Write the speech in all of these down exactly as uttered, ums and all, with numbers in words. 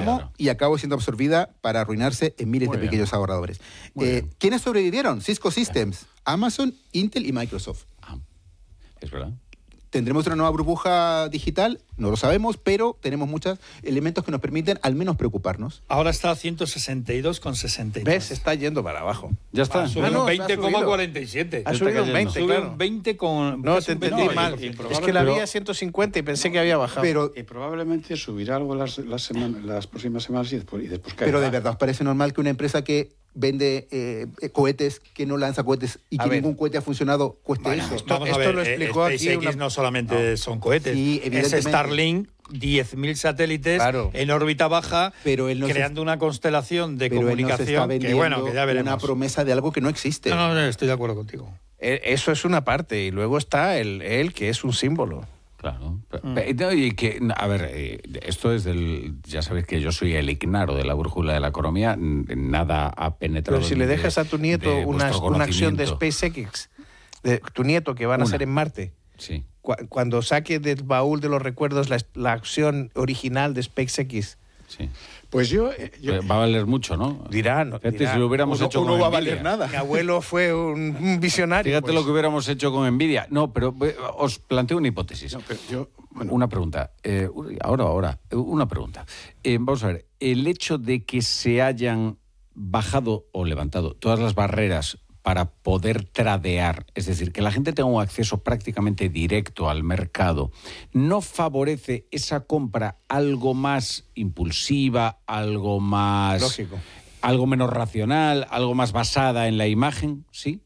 tomo claro. y acabo siendo absorbida para arruinarse en miles Muy de bien. pequeños ahorradores. Muy Eh, bien. ¿Quiénes sobrevivieron? Cisco Systems, Amazon, Intel y Microsoft. Ah, es verdad. ¿Tendremos una nueva burbuja digital? No lo sabemos, pero tenemos muchos elementos que nos permiten al menos preocuparnos. Ahora está a ciento sesenta y dos coma sesenta y tres. ¿Ves? Está yendo para abajo. Ya está. Ha subido Ah, no, un ha veinte coma subido. cuarenta y siete. Ha subido un veinte, Sube claro. un veinte con... No, casi te un entendí veinte. mal. y- y Es que la probablemente- vi a ciento cincuenta y pensé que había bajado. Pero, Y probablemente subirá algo las, las, semanas, las próximas semanas y después, y después caerá. pero de verdad, ¿os parece normal que una empresa que vende eh, eh, cohetes, que no lanza cohetes y A que ver. ningún cohete ha funcionado, cueste Bueno, eso? esto- vamos a esto ver, lo eh, explicó aquí SpaceX una- no solamente son cohetes, Sí, es evidentemente. Starlink, diez mil satélites Claro. en órbita baja, Pero él nos creando una constelación de Pero él nos está comunicación que vendiendo bueno, que ya veremos. una promesa de algo que no existe. No, no, no, estoy de acuerdo contigo. Eh, Eso es una parte. Y luego está el, él, que es un símbolo. Claro. Pe- pe- no, y que, a ver, eh, esto es del... Ya sabéis que yo soy el ignaro de la brújula de la economía. n- Nada ha penetrado... Pero si le de- dejas a tu nieto de una, vuestro una acción de conocimiento. SpaceX, de tu nieto que van a Una. hacer en Marte, Sí. cu- cuando saque del baúl de los recuerdos la, la acción original de SpaceX, Sí. Pues yo... eh, yo Va a valer mucho, ¿no? dirá, no, Fíjate, dirá, si lo hubiéramos O no- hecho o no con va a Nvidia. valer nada. mi abuelo fue un, un visionario. Fíjate pues. lo que hubiéramos hecho con Nvidia. No, pero eh, os planteo una hipótesis. no, pero yo bueno, Una pregunta. Eh, uy, ahora, ahora. eh, Una pregunta. Eh, vamos a ver. El hecho de que se hayan bajado o levantado todas las barreras para poder tradear, es decir, que la gente tenga un acceso prácticamente directo al mercado, ¿no favorece esa compra algo más impulsiva, algo más... Lógico. algo menos racional, algo más basada en la imagen? ¿Sí?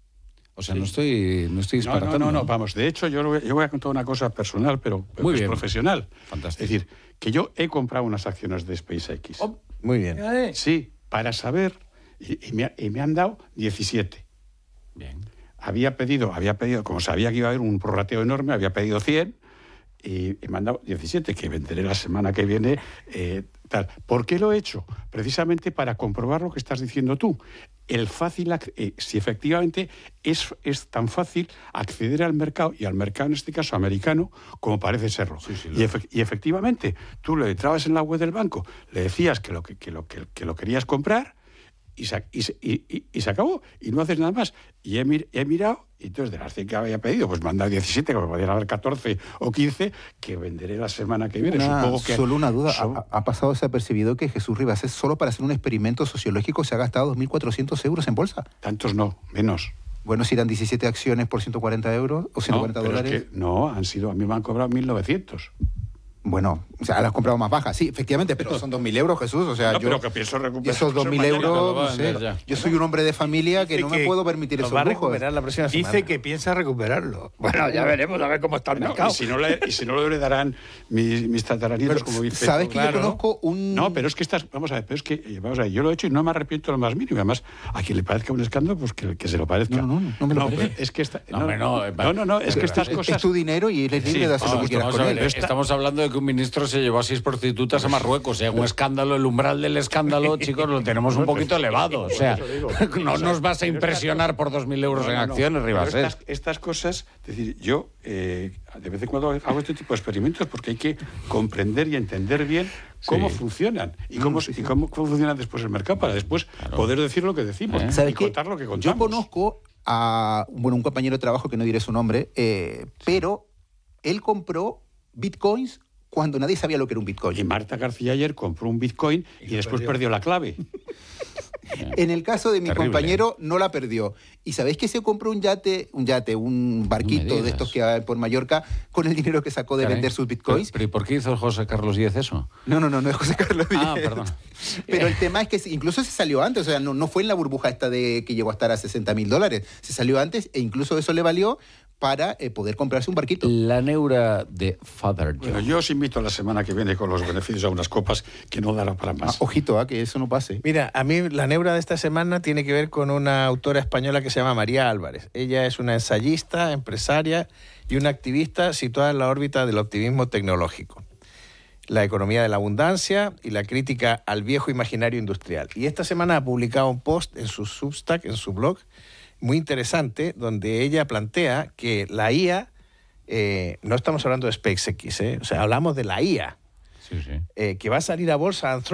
O sea, Sí. no estoy, no estoy no, disparatando. no, no, no, vamos. De hecho, yo, lo voy, yo voy a contar una cosa personal, pero, pero Muy que es bien. profesional. Fantástico. Es decir, que yo he comprado unas acciones de SpaceX. Oh, Muy bien. Sí, para saber, y, y me, ha- y me han dado diecisiete. Bien. Había pedido, había pedido, como sabía que iba a haber un prorrateo enorme, había pedido cien y, y me han dado diecisiete, que venderé la semana que viene. Eh, tal. ¿Por qué lo he hecho? Precisamente para comprobar lo que estás diciendo tú. El fácil, ac- eh, si efectivamente es, es tan fácil acceder al mercado, y al mercado en este caso americano, como parece serlo. Sí, sí, y, efe- y efectivamente, tú le entrabas en la web del banco, le decías que lo, que, que lo, que, que lo querías comprar, y se, y, se- y- y- y se acabó, y no haces nada más. Y he, mir- he mirado, y entonces de las cien que había pedido, pues me han dado diecisiete, que me podrían haber catorce o quince, que venderé la semana que viene. Una- Supongo que, solo una duda. so- Ha, ha pasado desapercibido que Jesús Rivas, es solo para hacer un experimento sociológico, se ha gastado dos mil cuatrocientos euros en bolsa. Tantos no, menos. Bueno, si eran diecisiete acciones por ciento cuarenta euros o ciento No, cuarenta pero es dólares. que no, han sido, a mí me han cobrado mil novecientos. Bueno, o sea, las has comprado más bajas, sí, efectivamente, pero son dos mil euros, Jesús. O sea, No, yo. pero que pienso recuperar Esos dos eso mil mañana. euros, Lo va a no sé. vender ya. Yo soy un hombre de familia que Dice no me que puedo permitir Los esos va a lujos. recuperar la próxima semana. Dice que piensa recuperarlo. Bueno, ya veremos a ver cómo está el No, mercado. y, si no le, y si no lo heredarán mis, mis tataranietos, Pero, como dice. ¿sabes que claro. yo conozco un. No, pero es que estás, vamos a ver, pero es que, eh, vamos a ver, yo lo he hecho y no me arrepiento lo más mínimo. Además, a quien le parezca un escándalo, pues que, que se lo parezca. No, no, no, no me lo parece. pero es que esta, No, hombre, no, eh, no, no, no, es que estas Es- cosas. Es tu dinero y eres libre Sí, de hacer lo Vamos, que quieras vamos con a él. ver, estamos hablando de que un ministro se llevó a seis prostitutas a Marruecos. O sea, un escándalo, el umbral del escándalo, chicos, lo tenemos un poquito elevado. O sea, no nos vas a impresionar por dos mil euros No, en no, no. acciones, Pero Rivas. Estas, estas cosas, es decir, yo eh, de vez en cuando hago este tipo de experimentos porque hay que comprender y entender bien cómo Sí. funcionan y cómo, y cómo, cómo funciona después el mercado para después poder decir lo que decimos ¿Eh? y ¿Sabes qué? contar lo que Yo contamos. conozco a bueno, un compañero de trabajo que no diré su nombre, eh, pero él compró bitcoins cuando nadie sabía lo que era un bitcoin. Y Marta García ayer compró un bitcoin y, después perdió. la clave. En el caso de mi Terrible. compañero, no la perdió. ¿Y sabéis que se compró un yate, un yate, un barquito digas. de estos que hay por Mallorca con el dinero que sacó de Caray. vender sus bitcoins? Pero, pero ¿y por qué hizo José Carlos Díez eso? No, no, no, no es José Carlos Díez. Ah, perdón. Pero el tema es que incluso se salió antes, o sea, no, no fue en la burbuja esta de que llegó a estar a sesenta mil dólares. Se salió antes e incluso eso le valió para eh, poder comprarse un barquito. La neura de Father John. Bueno, yo os invito la semana que viene con los beneficios a unas copas que no dará para Ah, más. ojito, ah, que eso no pase. Mira, a mí la neura de esta semana tiene que ver con una autora española que se llama María Álvarez. Ella es una ensayista, empresaria y una activista situada en la órbita del optimismo tecnológico, la economía de la abundancia y la crítica al viejo imaginario industrial. Y esta semana ha publicado un post en su Substack, en su blog, muy interesante, donde ella plantea que la I A, eh, no estamos hablando de SpaceX, ¿eh? O sea, hablamos de la I A, Sí, sí. eh, que va a salir a bolsa